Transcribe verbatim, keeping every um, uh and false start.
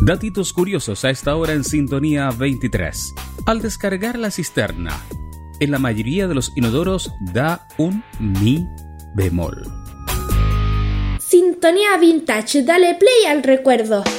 Datitos curiosos a esta hora en Sintonía veintitrés. Al descargar la cisterna, en la mayoría de los inodoros da un mi bemol. Sintonía Vintage, dale play al recuerdo.